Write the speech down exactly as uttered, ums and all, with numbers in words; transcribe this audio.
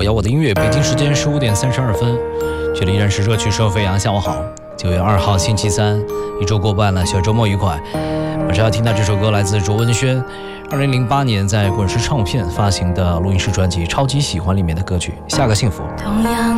摇我的音乐，北京时间十五点三十二分，这里依然是热曲社飞扬。下午好，九月二号星期三，一周过半了，小周末愉快。马上要听到这首歌来自卓文萱，二零零八年在滚石唱片发行的录音室专辑《超级喜欢》里面的歌曲《下个幸福》。 同样